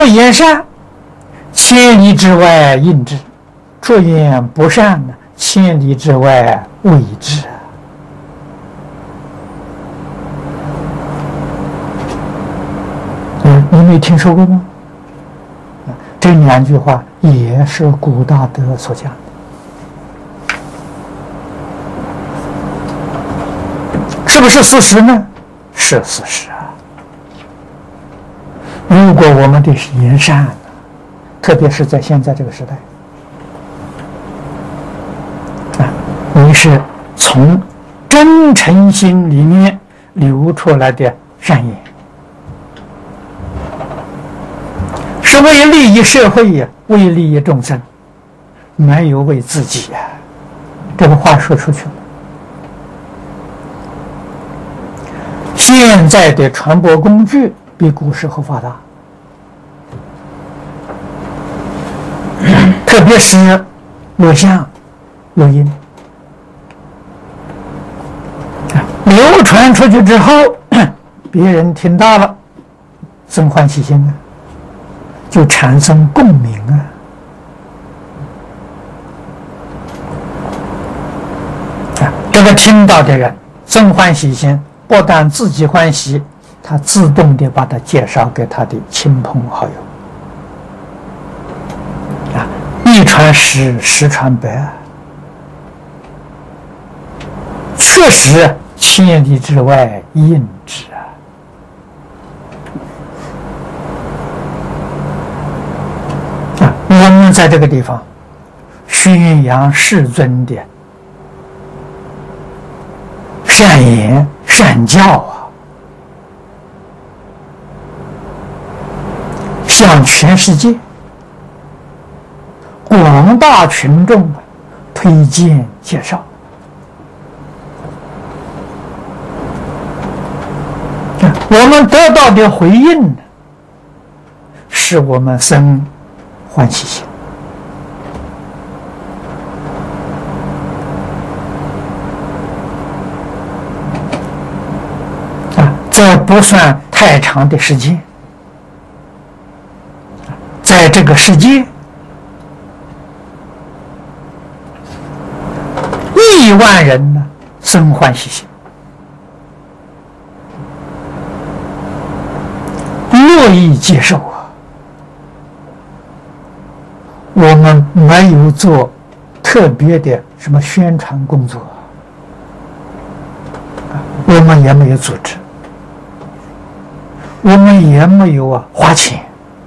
言善，千里之外应之；出言不善呢，千里之外谓之。你没听说过吗？这两句话也是古大德所讲的，是不是事实呢？是事实啊。如果我们的言善，特别是在现在这个时代，你是从真诚心里面流出来的善言，是为利益社会呀，为利益众生，没有为自己呀。这个话说出去了。现在的传播工具比古时候发达，特别是录像、录音，流传出去之后，别人听到了，生欢喜心啊，就产生共鸣啊。这个听到的人生欢喜心，不但自己欢喜，他自动的把它介绍给他的亲朋好友。一传十，十传百，确实千里之外应之啊！我们在这个地方宣扬世尊的善言善教啊，向全世界广大群众推荐介绍，我们得到的回应使我们生欢喜心。这不算太长的时间，在这个世界1万人呢生欢喜心，乐意接受啊。我们没有做特别的什么宣传工作，我们也没有组织，我们也没有花钱，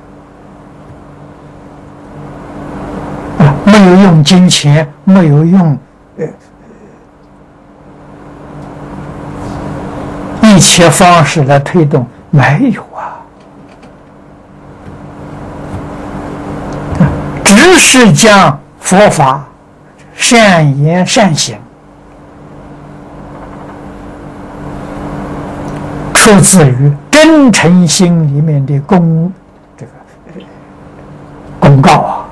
没有用金钱，没有用一切方式来推动，没有啊，只是将佛法善言善行出自于真诚心里面的公告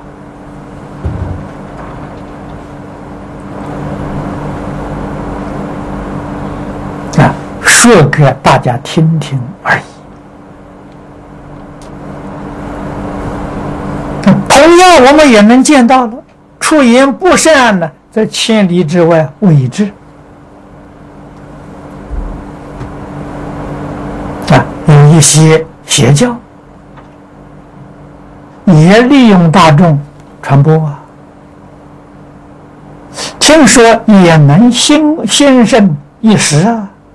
说给大家听听而已。同样，我们也能见到了，出言不善呢，在千里之外谓之。有一些邪教也利用大众传播听说也能兴盛一时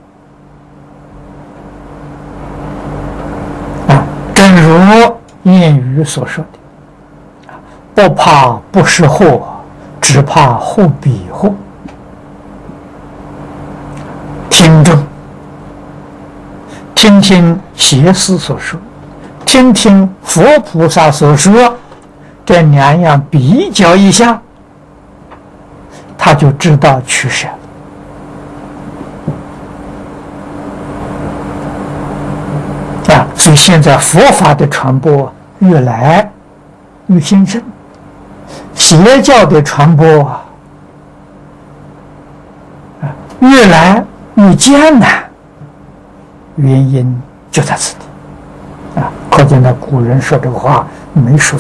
正如谚语所说的，不怕不识货，只怕货比货。听众听听邪师所说，听听佛菩萨所说，这两样比较一下，他就知道取舍。所以现在佛法的传播越来越兴盛，邪教的传播越来越艰难，原因就在此地可见呢，古人说这个话没说